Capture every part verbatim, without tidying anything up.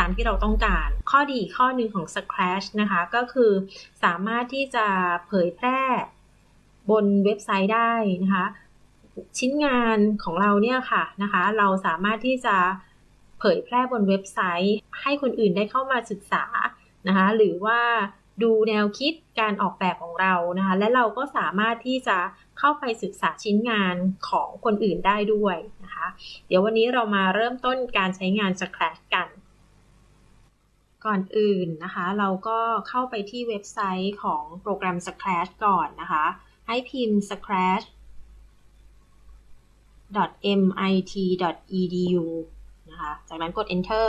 ามที่เราต้องการข้อดีข้อหนึ่งของ Scratch นะคะก็คือสามารถที่จะเผยแพร่บนเว็บไซต์ได้นะคะชิ้นงานของเราเนี่ยค่ะนะคะเราสามารถที่จะเผยแพร่บนเว็บไซต์ให้คนอื่นได้เข้ามาศึกษานะคะหรือว่าดูแนวคิดการออกแบบของเรานะคะและเราก็สามารถที่จะเข้าไปศึกษาชิ้นงานของคนอื่นได้ด้วยนะคะเดี๋ยววันนี้เรามาเริ่มต้นการใช้งาน Scratch กันก่อนอื่นนะคะเราก็เข้าไปที่เว็บไซต์ของโปรแกรม Scratch ก่อนนะคะให้พิมพ์ scratch ดอท เอ็ม ไอ ที ดอท อี ดี ยู นะคะจากนั้นกด enter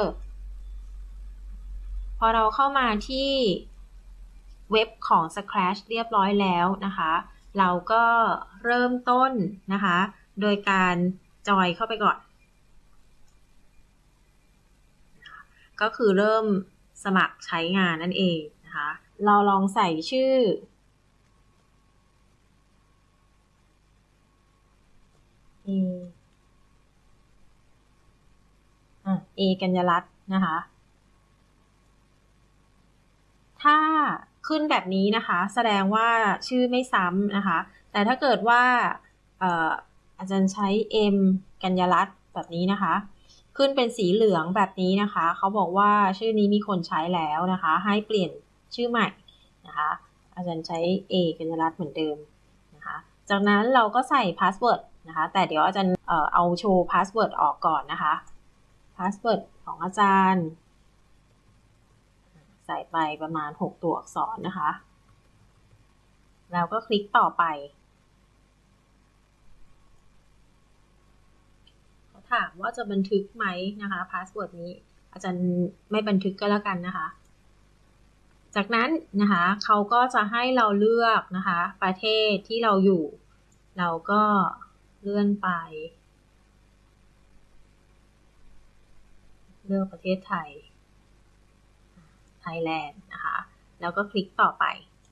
พอเราเข้ามาที่เว็บของ Scratch เรียบร้อยแล้วนะคะเราก็เริ่มต้นนะคะโดยการจอยเข้าไปก่อนก็คือเริ่มสมัครใช้งานนั่นเองนะคะเราลองใส่ชื่อเออ่ะ A กัญญรัตน์นะคะถ้าขึ้นแบบนี้นะคะแสดงว่าชื่อไม่ซ้ำนะคะแต่ถ้าเกิดว่าเอ่ออาจารย์ใช้ M กัญญรัตน์แบบนี้นะคะขึ้นเป็นสีเหลืองแบบนี้นะคะเขาบอกว่าชื่อนี้มีคนใช้แล้วนะคะให้เปลี่ยนชื่อใหม่นะคะอาจารย์ใช้ A กัญญรัตน์เหมือนเดิมนะคะจากนั้นเราก็ใส่พาสเวิร์ดนะคะแต่เดี๋ยวอาจารย์เอ่อเอาโชว์พาสเวิร์ดออกก่อนนะคะพาสเวิร์ดของอาจารย์ใส่ไปประมาณหกตัวอักษรนะคะแล้วก็คลิกต่อไปเขาถามว่าจะบันทึกไหมนะคะพาสเวิร์ดนี้อาจารย์ไม่บันทึกก็แล้วกันนะคะจากนั้นนะคะเขาก็จะให้เราเลือกนะคะประเทศที่เราอยู่เราก็เลื่อนไปเลือกประเทศไทยไทยแลนด์นะคะแล้วก็คลิกต่อไป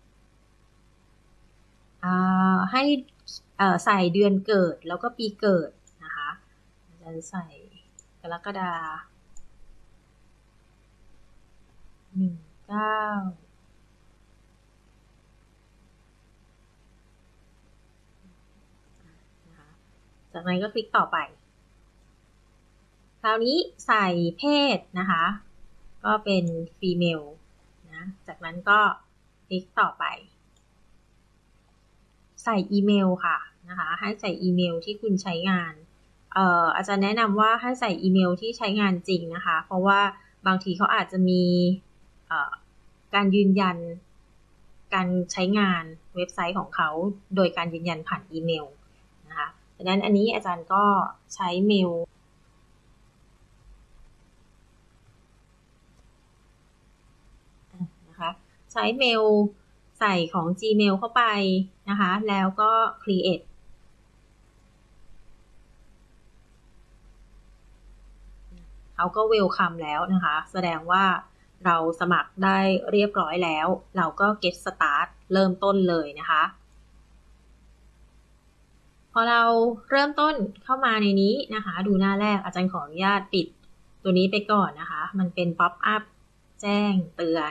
ให้ใส่เดือนเกิดแล้วก็ปีเกิดนะคะจะใส่กรกฎาคมหนึ่งเก้านะคะจากนั้นก็คลิกต่อไปคราวนี้ใส่เพศนะคะก็เป็นฟีเมลนะจากนั้นก็คลิกต่อไปใส่อีเมลค่ะนะคะให้ใส่อีเมลที่คุณใช้งานเอ่ออาจารย์แนะนำว่าให้ใส่อีเมลที่ใช้งานจริงนะคะเพราะว่าบางทีเขาอาจจะมีเอ่อการยืนยันการใช้งานเว็บไซต์ของเขาโดยการยืนยันผ่านอีเมลนะคะดังนั้นอันนี้อาจารย์ก็ใช้เมลนะคะใช้เมลใส่ของ Gmail เข้าไปนะคะแล้วก็ create เขาก็ welcome แล้วนะคะแสดงว่าเราสมัครได้เรียบร้อยแล้วเราก็ get start เริ่มต้นเลยนะคะพอเราเริ่มต้นเข้ามาในนี้นะคะดูหน้าแรกอาจารย์ขออนุญาตปิดตัวนี้ไปก่อนนะคะมันเป็น pop up แจ้งเตือน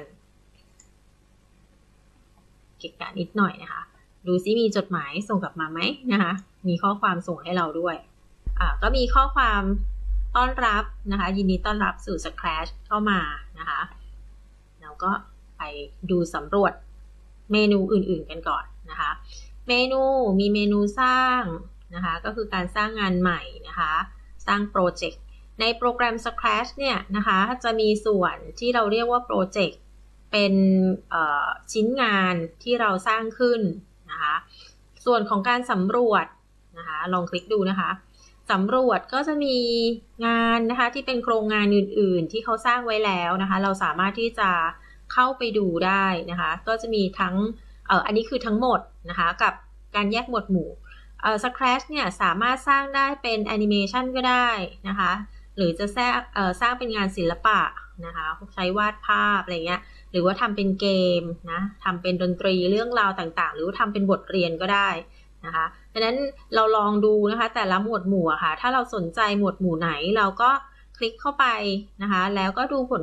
เกะกะนิดหน่อยนะคะดูซิมีจดหมายส่งกลับมาไหมนะคะมีข้อความส่งให้เราด้วยอ่าก็มีข้อความต้อนรับนะคะยินดีต้อนรับสู่ Scratch เข้ามานะคะเราก็ไปดูสำรวจเมนูอื่นๆกันก่อนนะคะเมนูมีเมนูสร้างนะคะก็คือการสร้างงานใหม่นะคะสร้างโปรเจกต์ในโปรแกรม Scratch เนี่ยนะคะจะมีส่วนที่เราเรียกว่าโปรเจกต์เป็นชิ้นงานที่เราสร้างขึ้นนะคะส่วนของการสำรวจนะคะลองคลิกดูนะคะสำรวจก็จะมีงานนะคะที่เป็นโครงงานอื่นๆที่เขาสร้างไว้แล้วนะคะเราสามารถที่จะเข้าไปดูได้นะคะก็จะมีทั้งเอ่ออันนี้คือทั้งหมดนะคะกับการแยกหมวดหมู่เอ่อ Scratch เนี่ยสามารถสร้างได้เป็นแอนิเมชันก็ได้นะคะหรือจะแทรกเอ่อสร้างเป็นงานศิลปะนะคะใช้วาดภาพอะไรเงี้ยหรือว่าทำเป็นเกมนะทำเป็นดนตรีเรื่องราวต่างๆหรือว่าทำเป็นบทเรียนก็ได้นะคะดังนั้นเราลองดูนะคะแต่ละหมวดหมู่อะค่ะถ้าเราสนใจหมวดหมู่ไหนเราก็คลิกเข้าไปนะคะแล้วก็ดูผล